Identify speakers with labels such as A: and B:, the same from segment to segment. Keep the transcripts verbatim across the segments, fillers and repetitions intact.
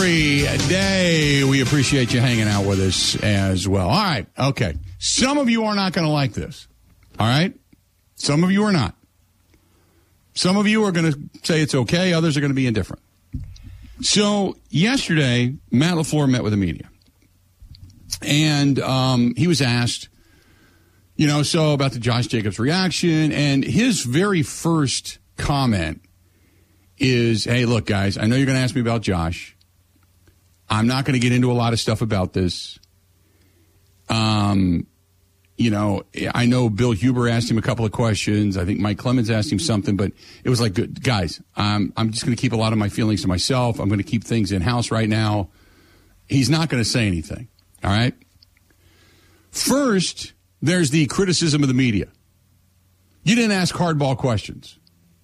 A: every day. We appreciate you hanging out with us as well. All right. Okay. Some of you are not going to like this. All right. Some of you are not. Some of you are going to say it's okay. Others are going to be indifferent. So yesterday, Matt LaFleur met with the media. And um, he was asked, you know, so about the Josh Jacobs reaction. And his very first comment is, hey, look, guys, I know you're going to ask me about Josh. I'm not going to get into a lot of stuff about this. Um, you know, I know Bill Huber asked him a couple of questions. I think Mike Clemens asked him something, but it was like, good, guys, um, I'm just going to keep a lot of my feelings to myself. I'm going to keep things in-house right now. He's not going to say anything, all right? First, there's the criticism of the media. You didn't ask hardball questions.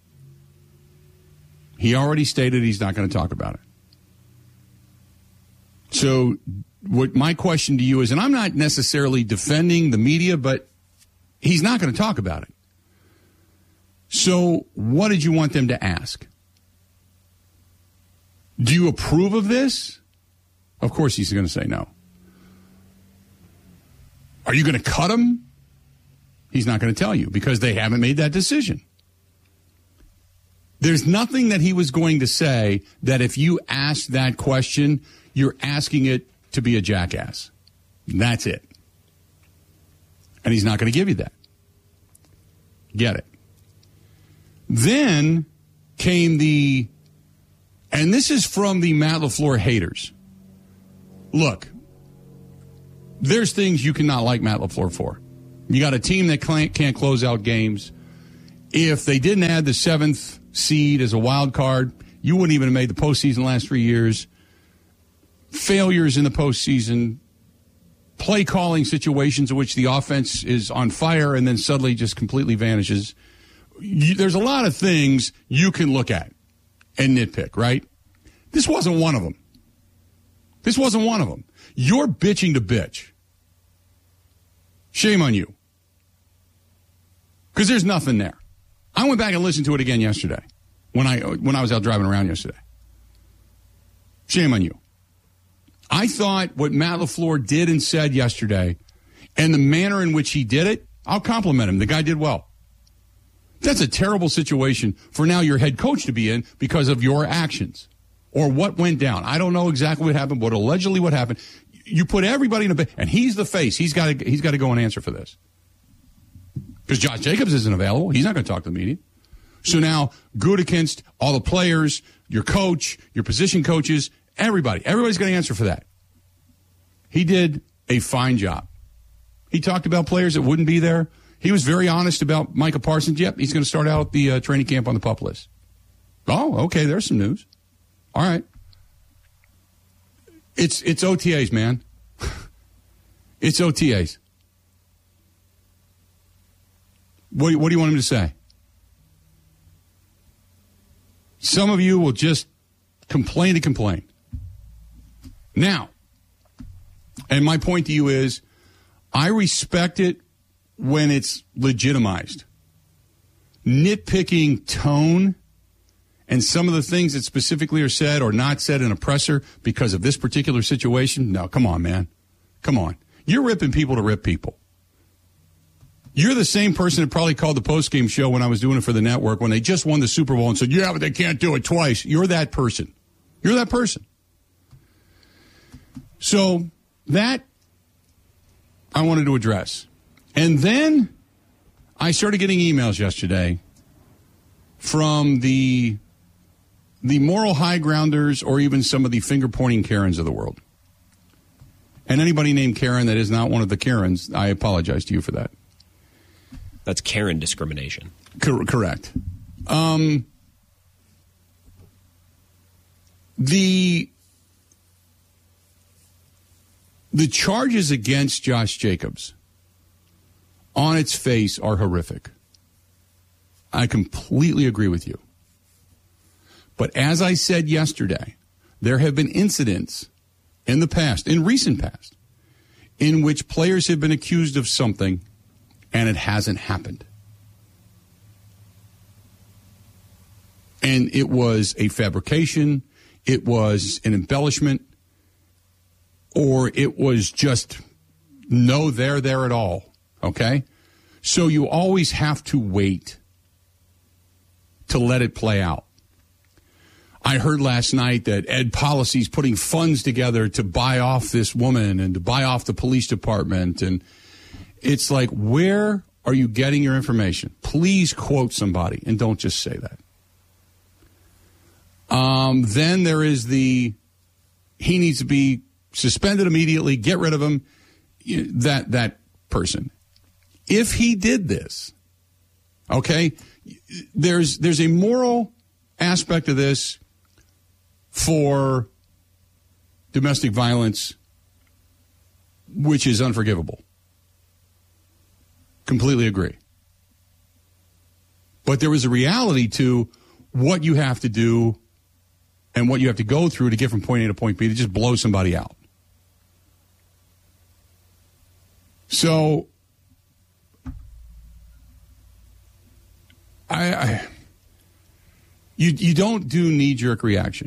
A: He already stated he's not going to talk about it. So what my question to you is, and I'm not necessarily defending the media, but he's not going to talk about it. So what did you want them to ask? Do you approve of this? Of course he's going to say no. Are you going to cut him? He's not going to tell you because they haven't made that decision. There's nothing that he was going to say that if you asked that question, you're asking it to be a jackass. That's it. And he's not going to give you that. Get it. Then came the, and this is from the Matt LaFleur haters. Look, there's things you cannot like Matt LaFleur for. You got a team that can't close out games. If they didn't add the seventh seed as a wild card, you wouldn't even have made the postseason the last three years. Failures in the postseason, play calling situations in which the offense is on fire and then suddenly just completely vanishes. You, there's a lot of things you can look at and nitpick, right? This wasn't one of them. This wasn't one of them. You're bitching to bitch. Shame on you. Because there's nothing there. I went back and listened to it again yesterday when I when I was out driving around yesterday. Shame on you. I thought what Matt LaFleur did and said yesterday and the manner in which he did it, I'll compliment him. The guy did well. That's a terrible situation for now your head coach to be in because of your actions or what went down. I don't know exactly what happened, but allegedly what happened. You put everybody in a bed, and he's the face. He's got to he's got to go and answer for this. Because Josh Jacobs isn't available. He's not going to talk to the media. So now, Gutekunst, all the players, your coach, your position coaches, everybody. Everybody's going to answer for that. He did a fine job. He talked about players that wouldn't be there. He was very honest about Micah Parsons. Yep, he's going to start out the uh, training camp on the PUP list. Oh, okay, there's some news. All right. It's, it's O T As, man. It's O T As. What, what do you want him to say? Some of you will just complain to complain. Now, and my point to you is, I respect it when it's legitimized. Nitpicking tone and some of the things that specifically are said or not said in a presser because of this particular situation, no, come on, man. Come on. You're ripping people to rip people. You're the same person that probably called the postgame show when I was doing it for the network when they just won the Super Bowl and said, yeah, but they can't do it twice. You're that person. You're that person. So that I wanted to address. And then I started getting emails yesterday from the the moral high grounders or even some of the finger-pointing Karens of the world. And anybody named Karen that is not one of the Karens, I apologize to you for that.
B: That's Karen discrimination.
A: Cor- correct. Um, the the charges against Josh Jacobs on its face are horrific. I completely agree with you. But as I said yesterday, there have been incidents in the past, in recent past, in which players have been accused of something and it hasn't happened. And it was a fabrication. it was an embellishment, or it was just no there there at all, okay? So you always have to wait to let it play out. I heard last night that Ed Policy's putting funds together to buy off this woman and to buy off the police department. And it's like, where are you getting your information? Please quote somebody and don't just say that. Um, then there is the, he needs to be suspended immediately, get rid of him, that, that person. If he did this, okay, there's, there's a moral aspect of this for domestic violence, which is unforgivable. Completely agree. But there is a reality to what you have to do and what you have to go through to get from point A to point B to just blow somebody out. So, I, I you you don't do knee-jerk reaction.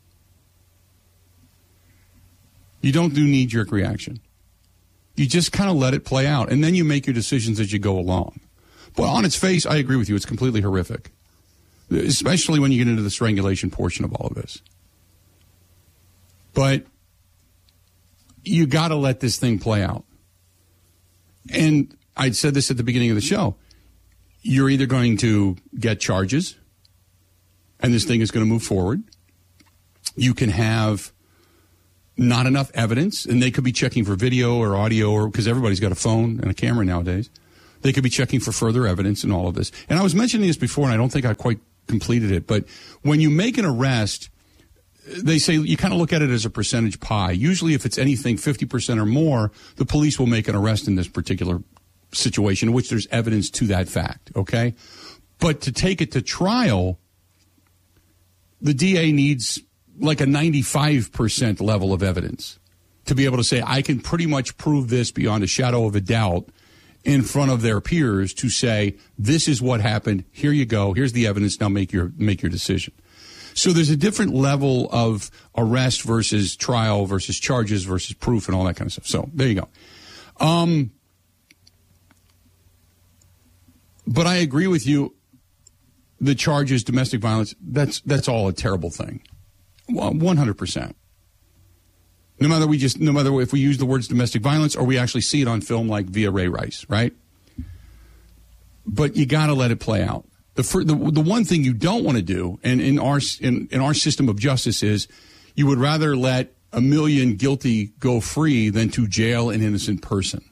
A: You don't do knee-jerk reaction. You just kind of let it play out, and then you make your decisions as you go along. But on its face, I agree with you. It's completely horrific, especially when you get into the strangulation portion of all of this. But you got to let this thing play out. And I said this at the beginning of the show. You're either going to get charges, and this thing is going to move forward. You can have not enough evidence, and they could be checking for video or audio, or because everybody's got a phone and a camera nowadays. They could be checking for further evidence in all of this. And I was mentioning this before, and I don't think I quite completed it, but when you make an arrest, they say you kind of look at it as a percentage pie. Usually if it's anything fifty percent or more, the police will make an arrest in this particular situation in which there's evidence to that fact, okay? But to take it to trial, the D A needs like a ninety-five percent level of evidence to be able to say, I can pretty much prove this beyond a shadow of a doubt in front of their peers to say, this is what happened. Here you go. Here's the evidence. Now make your, make your decision. So there's a different level of arrest versus trial versus charges versus proof and all that kind of stuff. So there you go. Um, but I agree with you. The charges, domestic violence, that's, that's all a terrible thing. one hundred percent. No matter we just, no matter if we use the words domestic violence or we actually see it on film like via Ray Rice, right? But you got to let it play out. The, the the one thing you don't want to do, and in our in, in our system of justice, is you would rather let a million guilty go free than to jail an innocent person.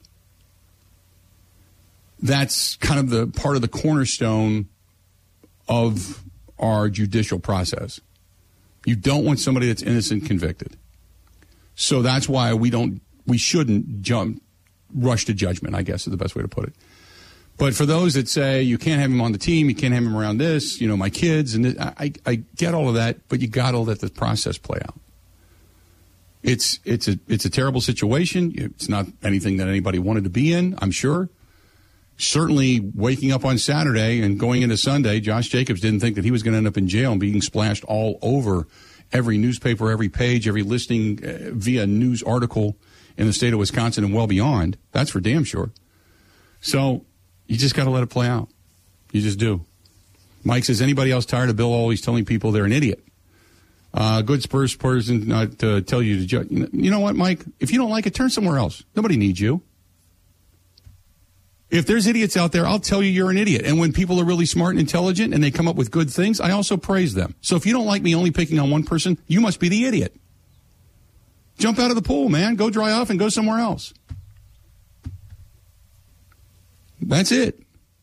A: That's kind of the part of the cornerstone of our judicial process. You don't want somebody that's innocent convicted. So that's why we don't, we shouldn't jump, rush to judgment, I guess is the best way to put it. But for those that say you can't have him on the team, you can't have him around this, you know, my kids, and this, I, I get all of that, but you got to let the process play out. It's it's a it's a terrible situation. It's not anything that anybody wanted to be in, I'm sure. Certainly waking up on Saturday and going into Sunday, Josh Jacobs didn't think that he was going to end up in jail and being splashed all over every newspaper, every page, every listing uh, via news article in the state of Wisconsin and well beyond. That's for damn sure. So you just got to let it play out. You just do. Mike says, anybody else tired of Bill always telling people they're an idiot? Uh, good Spurs person not to tell you to judge. You know what, Mike? If you don't like it, turn somewhere else. Nobody needs you. If there's idiots out there, I'll tell you you're an idiot. And when people are really smart and intelligent and they come up with good things, I also praise them. So if you don't like me only picking on one person, you must be the idiot. Jump out of the pool, man. Go dry off and go somewhere else. That's it.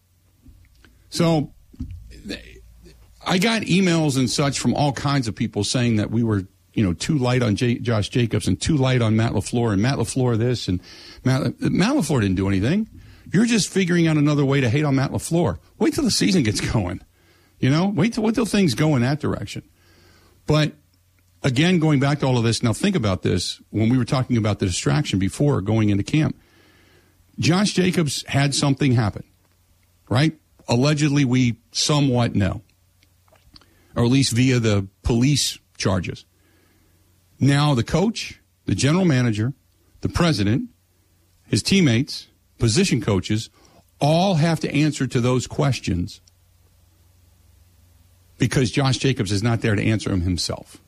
A: So I got emails and such from all kinds of people saying that we were, you know, too light on J- Josh Jacobs and too light on Matt LaFleur and Matt LaFleur this and Matt, Matt LaFleur didn't do anything. You're just figuring out another way to hate on Matt LaFleur. Wait till the season gets going. You know, wait till, wait till things go in that direction. But again, going back to all of this, now think about this. When we were talking about the distraction before going into camp, Josh Jacobs had something happen, right? Allegedly, we somewhat know, or at least via the police charges. Now the coach, the general manager, the president, his teammates, position coaches, all have to answer to those questions because Josh Jacobs is not there to answer them himself.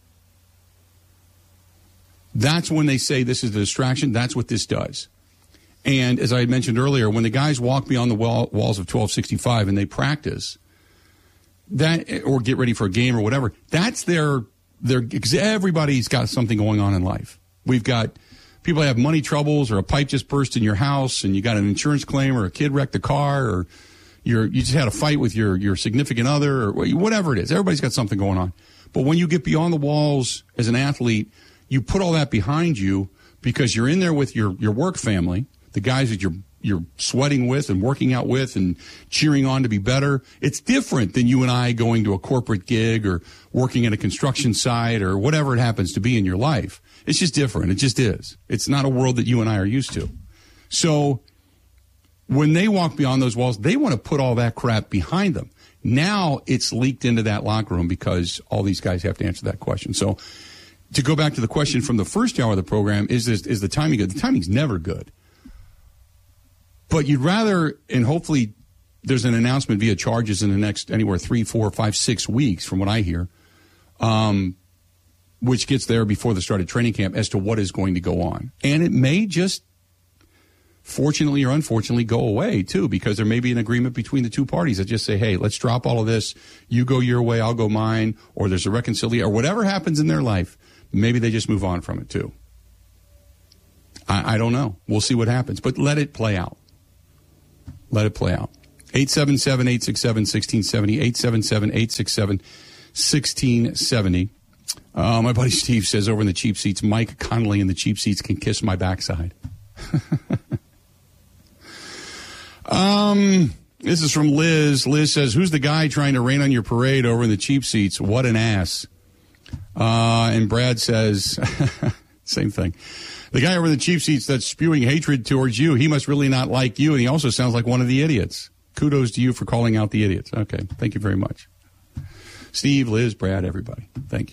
A: That's when they say this is a distraction. That's what this does. And as I had mentioned earlier, when the guys walk beyond the wall, walls of twelve sixty-five and they practice that or get ready for a game or whatever, that's their, their, because everybody's got something going on in life. We've got people that have money troubles or a pipe just burst in your house and you got an insurance claim or a kid wrecked a car or you're, you just had a fight with your, your significant other or whatever it is. Everybody's got something going on. But when you get beyond the walls as an athlete, you put all that behind you because you're in there with your, your work family, the guys that you're you're sweating with and working out with and cheering on to be better. It's different than you and I going to a corporate gig or working at a construction site or whatever it happens to be in your life. It's just different. It just is. It's not a world that you and I are used to. So when they walk beyond those walls, they want to put all that crap behind them. Now it's leaked into that locker room because all these guys have to answer that question. So to go back to the question from the first hour of the program, is this, is the timing good? The timing's never good. But you'd rather, and hopefully there's an announcement via charges in the next anywhere three, four, five, six weeks from what I hear, um, which gets there before the start of training camp as to what is going to go on. And it may just, fortunately or unfortunately, go away, too, because there may be an agreement between the two parties that just say, hey, let's drop all of this. You go your way, I'll go mine, or there's a reconciliation, or whatever happens in their life. Maybe they just move on from it, too. I, I don't know. We'll see what happens. But let it play out. Let it play out. eight seven seven, eight six seven, one six seven zero, eight seven seven, eight six seven, one six seven zero. Uh, my buddy Steve says over in the cheap seats, Mike Connolly in the cheap seats can kiss my backside. um, this is from Liz. Liz says, who's the guy trying to rain on your parade over in the cheap seats? What an ass. Uh, and Brad says, same thing. The guy over in the cheap seats that's spewing hatred towards you, he must really not like you, and he also sounds like one of the idiots. Kudos to you for calling out the idiots. Okay, thank you very much. Steve, Liz, Brad, everybody. Thank you.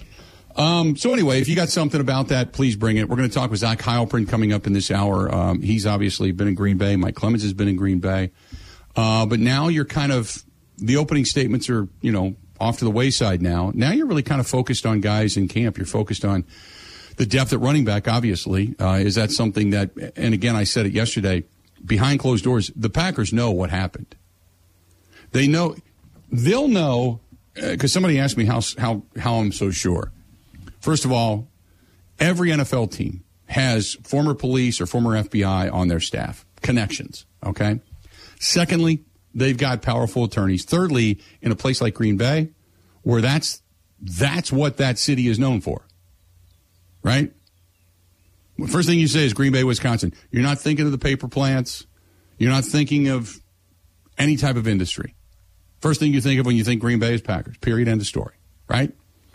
A: Um, so anyway, if you got something about that, please bring it. We're going to talk with Zach Heilprin coming up in this hour. Um, he's obviously been in Green Bay. Mike Clemens has been in Green Bay. Uh, but now you're kind of, the opening statements are, you know, off to the wayside now. Now you're really kind of focused on guys in camp. You're focused on the depth at running back, obviously. Uh, is that something that, and again, I said it yesterday, behind closed doors, the Packers know what happened. They know, they'll know, because uh, somebody asked me how, how, how I'm so sure. First of all, every N F L team has former police or former F B I on their staff, connections, okay? Secondly, they've got powerful attorneys. Thirdly, in a place like Green Bay, where that's that's what that city is known for. Right? Well, first thing you say is Green Bay, Wisconsin. You're not thinking of the paper plants. You're not thinking of any type of industry. First thing you think of when you think Green Bay is Packers. Period. End of story. Right?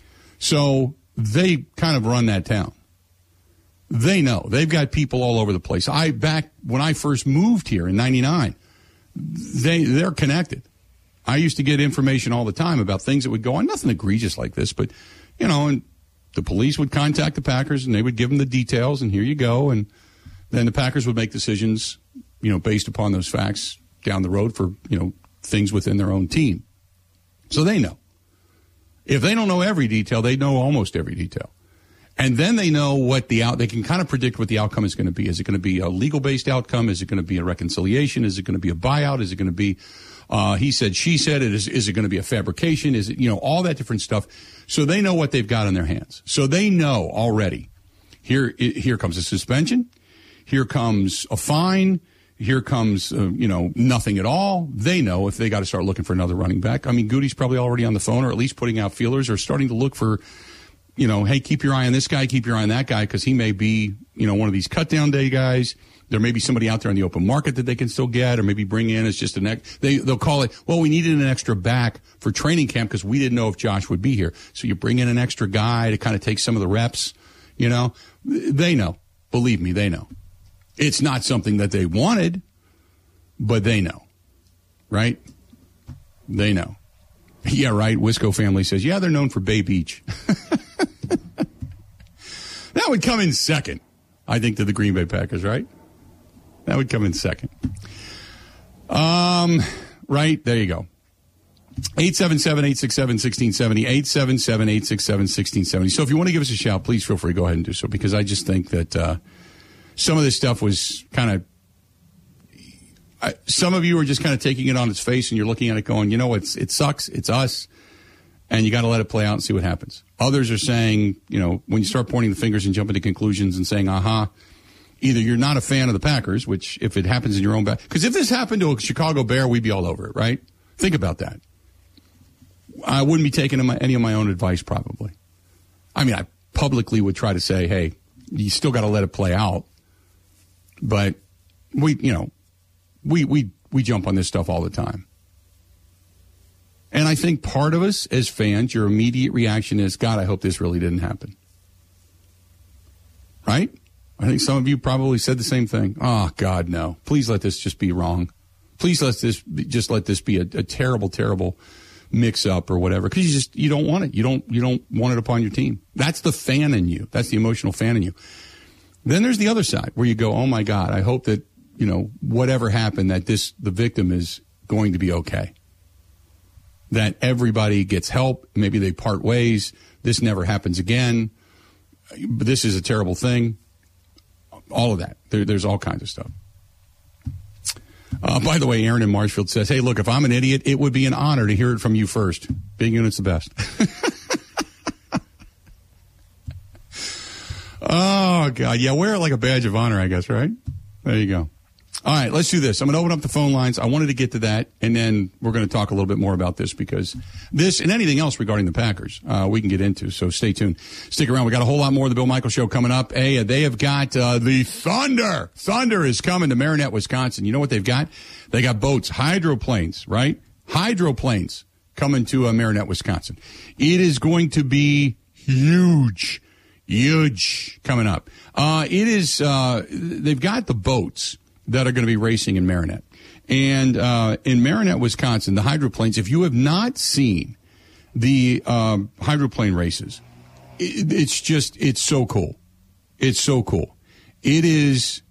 A: So they kind of run that town. They know. They've got people all over the place. I back when I first moved here in ninety-nine, they they're connected. I used to get information all the time about things that would go on. Nothing egregious like this, but you know, and the police would contact the Packers, and they would give them the details, and here you go. And then the Packers would make decisions, you know, based upon those facts down the road for, you know, things within their own team. So they know. If they don't know every detail, they know almost every detail. And then they know what the out, they can kind of predict what the outcome is going to be. Is it going to be a legal-based outcome? Is it going to be a reconciliation? Is it going to be a buyout? Is it going to be, uh, he said, she said it? Is, is it going to be a fabrication? Is it, you know, all that different stuff. So they know what they've got in their hands. So they know already. Here, here comes a suspension. Here comes a fine. Here comes, uh, you know, nothing at all. They know if they got to start looking for another running back. I mean, Goody's probably already on the phone or at least putting out feelers or starting to look for, you know, hey, keep your eye on this guy, keep your eye on that guy, because he may be, you know, one of these cut-down day guys. There may be somebody out there on the open market that they can still get or maybe bring in as just an ex- they, they'll call it, well, we needed an extra back for training camp because we didn't know if Josh would be here. So you bring in an extra guy to kind of take some of the reps, you know. They know. Believe me, they know. It's not something that they wanted, but they know, right? They know. Yeah, right. Wisco family says, yeah, they're known for Bay Beach. That would come in second, I think, to the Green Bay Packers, right? That would come in second. Um, right, there you go. eight seven seven, eight six seven, one six seven zero, eight seven seven, eight six seven, one six seven zero. So if you want to give us a shout, please feel free to go ahead and do so, because I just think that uh, some of this stuff was kind of, I, some of you are just kind of taking it on its face, and you're looking at it going, you know, it's it sucks, it's us, and you got to let it play out and see what happens. Others are saying, you know, when you start pointing the fingers and jumping to conclusions and saying, aha, either you're not a fan of the Packers, which if it happens in your own back, because if this happened to a Chicago Bear, we'd be all over it, right? Think about that. I wouldn't be taking any of my own advice, probably. I mean, I publicly would try to say, hey, you still got to let it play out. But we, you know, we, we, we jump on this stuff all the time. And I think part of us as fans, your immediate reaction is, God, I hope this really didn't happen. Right? I think some of you probably said the same thing. Oh, God, no. Please let this just be wrong. Please let this just let this be a, a terrible, terrible mix-up or whatever. Because you just you don't want it. You don't you don't want it upon your team. That's the fan in you. That's the emotional fan in you. Then there's the other side where you go, oh my God, I hope that, you know, whatever happened, that this the victim is going to be okay. That everybody gets help. Maybe they part ways. This never happens again. But this is a terrible thing. All of that. There, there's all kinds of stuff. Uh, by the way, Aaron in Marshfield says, hey, look, if I'm an idiot, it would be an honor to hear it from you first. Big Unit's the best. Oh, God. Yeah, wear it like a badge of honor, I guess, right? There you go. All right, let's do this. I'm going to open up the phone lines. I wanted to get to that, and then we're going to talk a little bit more about this, because this and anything else regarding the Packers uh, we can get into, so stay tuned. Stick around. We got a whole lot more of the Bill Michaels Show coming up. Hey, they have got uh, the Thunder. Thunder is coming to Marinette, Wisconsin. You know what they've got? They got boats, hydroplanes, right? Hydroplanes coming to uh, Marinette, Wisconsin. It is going to be huge, huge coming up. Uh, it is, uh, they've got the boats that are going to be racing in Marinette. And uh, in Marinette, Wisconsin, the hydroplanes, if you have not seen the um, hydroplane races, it, it's just, it's so cool. It's so cool. It is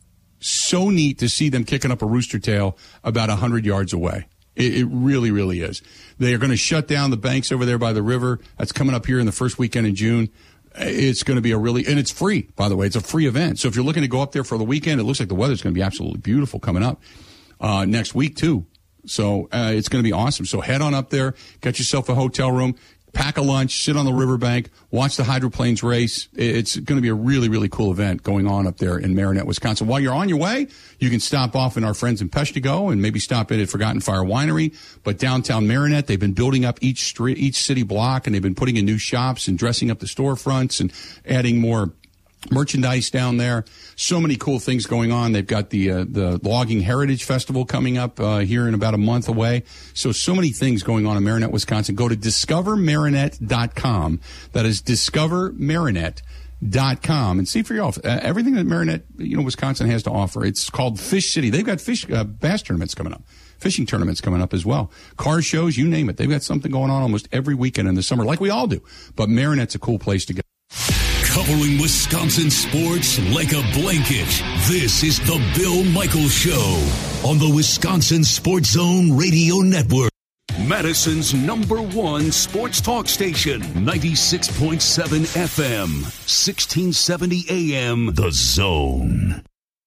A: so neat to see them kicking up a rooster tail about one hundred yards away. It, it really, really is. They are going to shut down the banks over there by the river. That's coming up here in the first weekend in June. It's going to be a really, and it's free, by the way. It's a free event. So if you're looking to go up there for the weekend, it looks like the weather's going to be absolutely beautiful coming up uh, next week, too. So uh, it's going to be awesome. So head on up there, get yourself a hotel room, pack a lunch, sit on the riverbank, watch the hydroplanes race. It's going to be a really, really cool event going on up there in Marinette, Wisconsin. While you're on your way, you can stop off in our friends in Peshtigo and maybe stop in at Forgotten Fire Winery. But downtown Marinette, they've been building up each street, each city block, and they've been putting in new shops and dressing up the storefronts and adding more merchandise down there. So many cool things going on. They've got the uh, the Logging Heritage Festival coming up uh, here in about a month away. So, so many things going on in Marinette, Wisconsin. Go to discover marinette dot com. That is discover marinette dot com and see for yourself uh, everything that Marinette, you know, Wisconsin has to offer. It's called Fish City. They've got fish uh, bass tournaments coming up, fishing tournaments coming up as well, car shows, you name it. They've got something going on almost every weekend in the summer, like we all do. But Marinette's a cool place to go.
C: Covering Wisconsin sports like a blanket, this is the Bill Michaels Show on the Wisconsin Sports Zone Radio Network. Madison's number one sports talk station, ninety-six point seven F M, sixteen seventy A M, The Zone.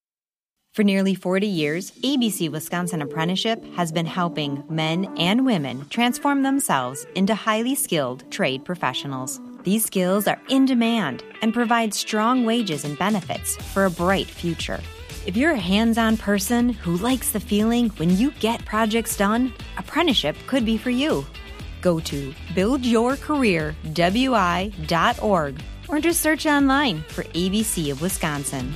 D: For nearly forty years, A B C Wisconsin Apprenticeship has been helping men and women transform themselves into highly skilled trade professionals. These skills are in demand and provide strong wages and benefits for a bright future. If you're a hands-on person who likes the feeling when you get projects done, apprenticeship could be for you. Go to build your career w i dot org or just search online for A B C of Wisconsin.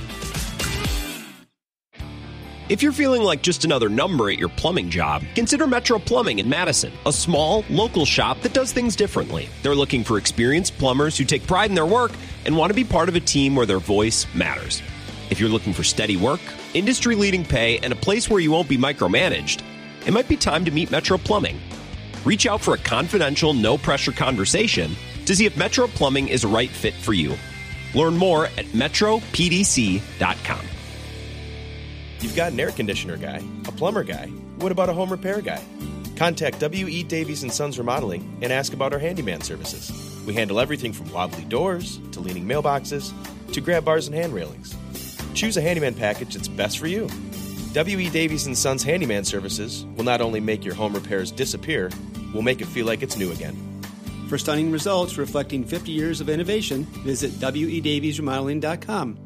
B: If you're feeling like just another number at your plumbing job, consider Metro Plumbing in Madison, a small, local shop that does things differently. They're looking for experienced plumbers who take pride in their work and want to be part of a team where their voice matters. If you're looking for steady work, industry-leading pay, and a place where you won't be micromanaged, it might be time to meet Metro Plumbing. Reach out for a confidential, no-pressure conversation to see if Metro Plumbing is a right fit for you. Learn more at metro p d c dot com.
E: You've got an air conditioner guy, a plumber guy. What about a home repair guy? Contact W E. Davies and Sons Remodeling and ask about our handyman services. We handle everything from wobbly doors to leaning mailboxes to grab bars and hand railings. Choose a handyman package that's best for you. W E. Davies and Sons Handyman Services will not only make your home repairs disappear, we'll make it feel like it's new again.
F: For stunning results reflecting fifty years of innovation, visit W E Davies Remodeling dot com.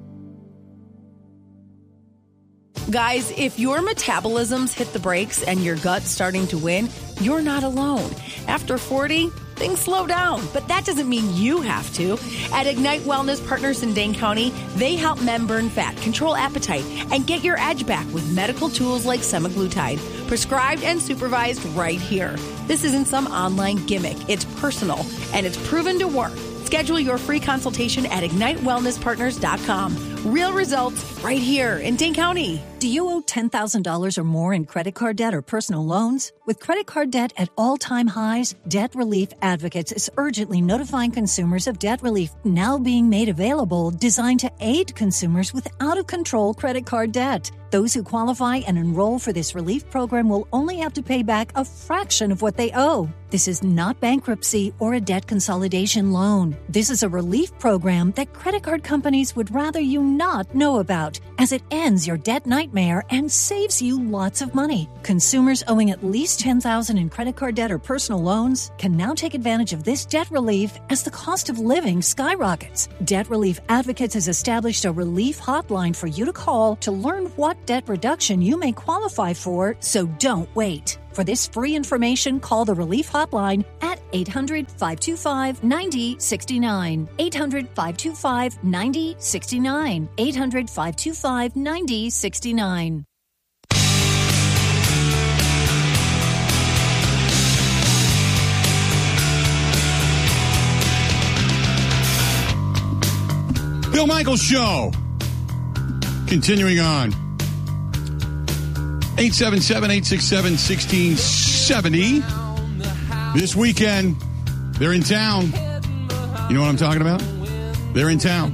G: Guys, if your metabolism's hit the brakes and your gut's starting to win, you're not alone. After forty, things slow down, but that doesn't mean you have to. At Ignite Wellness Partners in Dane County, they help men burn fat, control appetite, and get your edge back with medical tools like semaglutide, prescribed and supervised right here. This isn't some online gimmick. It's personal, and it's proven to work. Schedule your free consultation at ignite wellness partners dot com. Real results right here in Dane County.
H: Do you owe ten thousand dollars or more in credit card debt or personal loans? With credit card debt at all-time highs, Debt Relief Advocates is urgently notifying consumers of debt relief now being made available, designed to aid consumers with out-of-control credit card debt. Those who qualify and enroll for this relief program will only have to pay back a fraction of what they owe. This is not bankruptcy or a debt consolidation loan. This is a relief program that credit card companies would rather you not know about, as it ends your debt nightmare and saves you lots of money. Consumers owing at least ten thousand dollars in credit card debt or personal loans can now take advantage of this debt relief as the cost of living skyrockets. Debt Relief Advocates has established a relief hotline for you to call to learn what debt reduction you may qualify for, so don't wait. For this free information, call the Relief Hotline at eight hundred, five two five, nine zero six nine. eight hundred, five two five, nine zero six nine. eight hundred, five two five, nine zero six nine.
A: Bill Michaels Show. Continuing on. eight seven seven, eight six seven, one six seven zero. This weekend, they're in town. You know what I'm talking about? They're in town.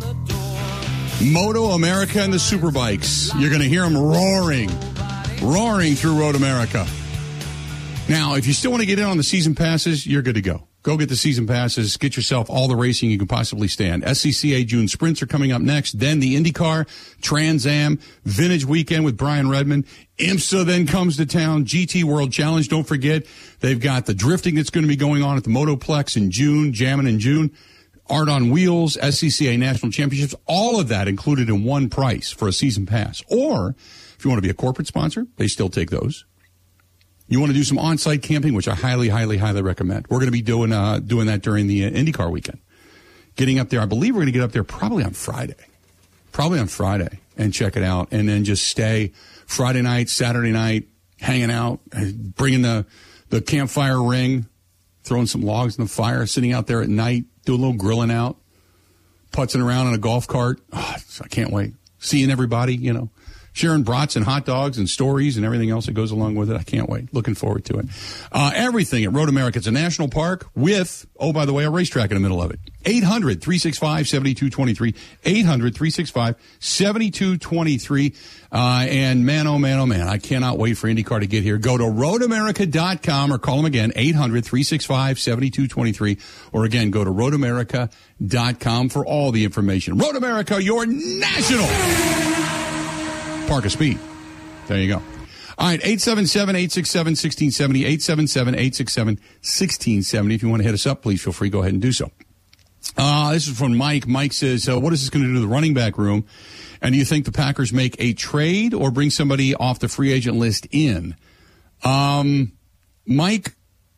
A: Moto America and the Superbikes. You're going to hear them roaring, roaring through Road America. Now, if you still want to get in on the season passes, you're good to go. Go get the season passes. Get yourself all the racing you can possibly stand. S C C A June Sprints are coming up next. Then the IndyCar, Trans Am, Vintage Weekend with Brian Redmond. IMSA then comes to town. G T World Challenge. Don't forget, they've got the drifting that's going to be going on at the Motoplex in June, jamming in June. Art on Wheels, S C C A National Championships. All of that included in one price for a season pass. Or if you want to be a corporate sponsor, they still take those. You want to do some on-site camping, which I highly, highly, highly recommend. We're going to be doing uh, doing that during the uh, IndyCar weekend. Getting up there, I believe we're going to get up there probably on Friday. Probably on Friday and check it out. And then just stay Friday night, Saturday night, hanging out, bringing the, the campfire ring, throwing some logs in the fire, sitting out there at night, doing a little grilling out, putzing around in a golf cart. Oh, I can't wait. Seeing everybody, you know. Sharing brats and hot dogs and stories and everything else that goes along with it. I can't wait. Looking forward to it. Uh, everything at Road America. It's a national park with, oh, by the way, a racetrack in the middle of it. eight hundred, three six five, seven two two three. eight hundred, three six five, seven two two three. Uh, and man, oh, man, oh, man, I cannot wait for IndyCar to get here. Go to road america dot com or call them again, eight hundred, three six five, seven two two three. Or again, go to road america dot com for all the information. Road America, your national park of speed. There you go. All right, eight seven seven, eight six seven, one six seven zero, eight seven seven, eight six seven, one six seven zero. If you want to hit us up, please feel free. Go ahead and do so. Uh, this is from Mike. Mike says, uh, what is this going to do to the running back room? And do you think the Packers make a trade or bring somebody off the free agent list in? Um, Mike,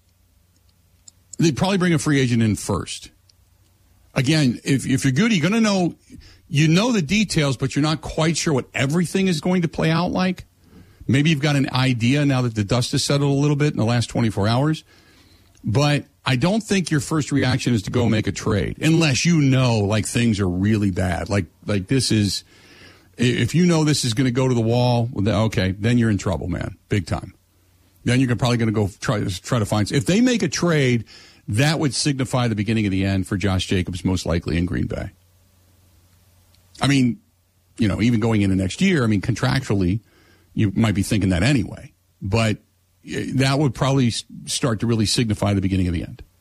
A: they'd probably bring a free agent in first. Again, if, if you're good, you're going to know... You know the details, but you're not quite sure what everything is going to play out like. Maybe you've got an idea now that the dust has settled a little bit in the last twenty-four hours. But I don't think your first reaction is to go make a trade, unless you know, like, things are really bad. Like, like this is, if you know this is going to go to the wall, okay, then you're in trouble, man, big time. Then you're probably going to go try, try to find, if they make a trade, that would signify the beginning of the end for Josh Jacobs, most likely in Green Bay. I mean, you know, even going into next year, I mean, contractually, you might be thinking that anyway. But that would probably start to really signify the beginning of the end.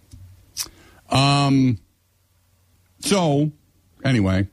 A: Um. So, anyway,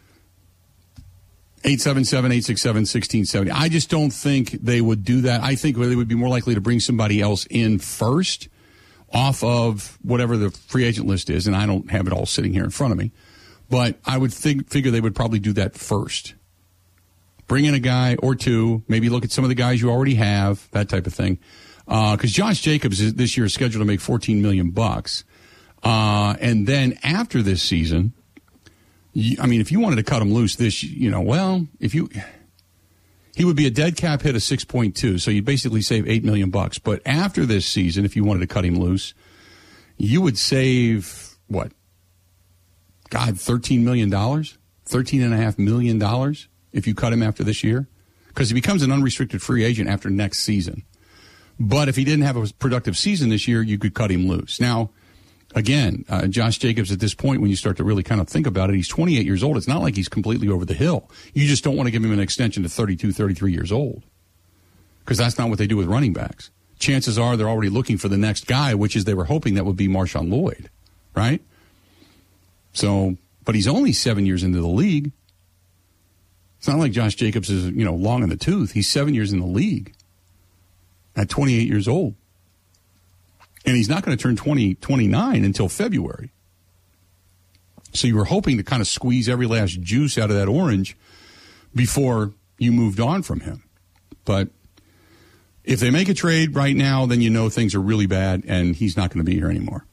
A: eight seven seven, eight six seven, one six seven zero. I just don't think they would do that. I think they would be more likely to bring somebody else in first off of whatever the free agent list is, and I don't have it all sitting here in front of me. But I would think, figure they would probably do that first. Bring in a guy or two, maybe look at some of the guys you already have, that type of thing. Because uh, Josh Jacobs is, this year is scheduled to make fourteen million bucks. Uh, and then after this season, you, I mean, if you wanted to cut him loose this, you know, well, if you, he would be a dead cap hit of six point two, so you'd basically save eight million bucks. But after this season, if you wanted to cut him loose, you would save, what, God, thirteen million dollars? thirteen point five million dollars if you cut him after this year? Because he becomes an unrestricted free agent after next season. But if he didn't have a productive season this year, you could cut him loose. Now, again, uh, Josh Jacobs at this point, when you start to really kind of think about it, he's twenty-eight years old. It's not like he's completely over the hill. You just don't want to give him an extension to thirty-two, thirty-three years old. Because that's not what they do with running backs. Chances are they're already looking for the next guy, which is they were hoping that would be Marshawn Lloyd, right? So, but he's only seven years into the league. It's not like Josh Jacobs is, you know, long in the tooth. He's seven years in the league at twenty-eight years old. And he's not going to turn twenty, twenty-nine until February. So you were hoping to kind of squeeze every last juice out of that orange before you moved on from him. But if they make a trade right now, then you know things are really bad and he's not going to be here anymore.